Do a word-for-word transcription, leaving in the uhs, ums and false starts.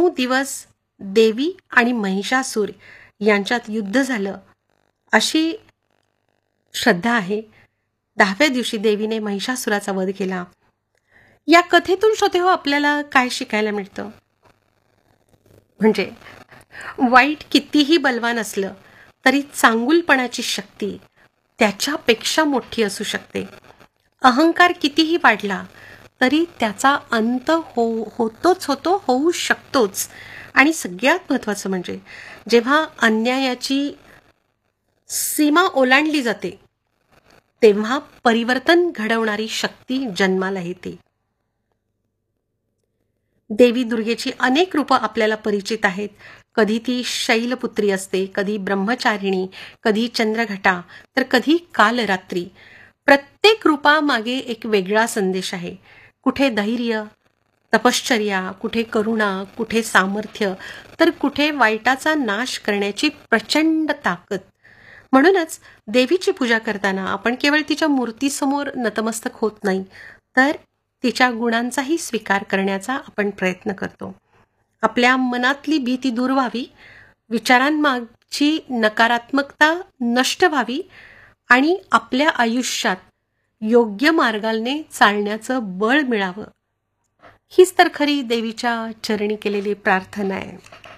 दिवस देवी आणि महिषासूर यांच्यात युद्ध झालं अशी श्रद्धा आहे. दहाव्या दिवशी देवीने महिषासुराचा वध केला. या कथेतून श्रोतेहो आपल्याला काय शिकायला मिळतं? म्हणजे वाईट कितीही बलवान असलं तरी चांगुलपणाची शक्ती त्याच्यापेक्षा मोठी असू शकते. अहंकार कितीही वाढला तरी त्याचा अंत हो होतोच होतो होऊ शकतोच. आणि सगळ्यात महत्त्वाचं म्हणजे जेव्हा अन्यायाची सीमा ओलांडली जाते तेव्हा परिवर्तन घडवणारी शक्ती जन्माला येते. देवी दुर्गेची अनेक रूपं आपल्याला परिचित आहेत. कधी ती शैलपुत्री असते, कधी ब्रह्मचारिणी, कधी चंद्रघटा, तर कधी कालरात्री. प्रत्येक रूपामागे एक वेगळा संदेश आहे. कुठे धैर्य, तपश्चर्या, कुठे करुणा, कुठे सामर्थ्य, तर कुठे वाईटाचा नाश करण्याची प्रचंड ताकद. म्हणूनच देवीची पूजा करताना आपण केवळ तिच्या मूर्तीसमोर नतमस्तक होत नाही, तर तिच्या गुणांचाही स्वीकार करण्याचा आपण प्रयत्न करतो. आपल्या मनातली भीती दूर व्हावी, विचारांमागची नकारात्मकता नष्ट व्हावी आणि आपल्या आयुष्यात योग्य मार्गाने चालण्याचं बळ मिळावं, हीच तर खरी देवीच्या चरणी केलेली प्रार्थना आहे.